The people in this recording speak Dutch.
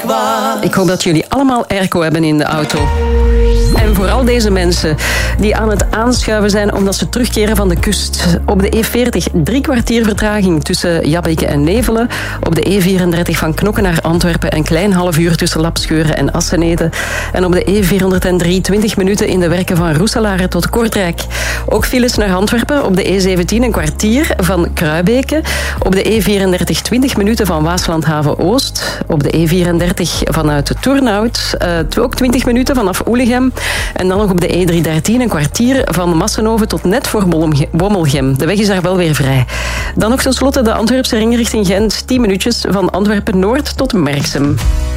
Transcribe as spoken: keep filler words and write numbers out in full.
was. Ik hoop dat jullie allemaal airco hebben in de auto. En vooral deze mensen die aan het aanschuiven zijn omdat ze terugkeren van de kust. Op de E veertig drie kwartier vertraging tussen Jabbeke en Nevelen. Op de E vierendertig van Knokke naar Antwerpen een klein half uur tussen Lapscheuren en Assenede. En op de E vierhonderddrie twintig minuten in de werken van Roeselare tot Kortrijk. Ook files naar Antwerpen op de E zeventien een kwartier van Kruibeke. Op de E vierendertig twintig minuten van Waaslandhaven Oost. Op de E vierendertig vanuit Turnhout. Uh, ook twintig minuten vanaf Oelegem. En dan nog op de E driehonderddertien een kwartier van Massenhoven tot net voor Bommelgem. De weg is daar wel weer vrij. Dan nog tenslotte de Antwerpse ring richting Gent. tien minuutjes van Antwerpen Noord tot Merksem.